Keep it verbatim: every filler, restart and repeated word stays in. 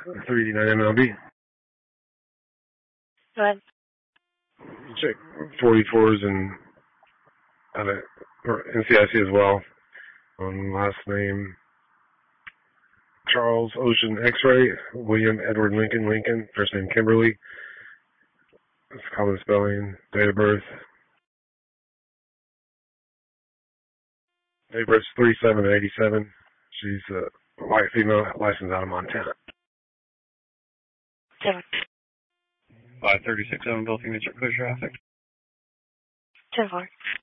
three eighty-nine M L B. Go ahead. Check forty-fours and uh, or N C I C as well. On last name Charles Ocean X-Ray, William Edward Lincoln Lincoln, first name Kimberly. That's common spelling. Date of birth. Date of birth three seven eighty-seven. She's a white female, licensed out of Montana. Seven. five thirty-six Evanville, Phoenix, clear traffic. Ten four.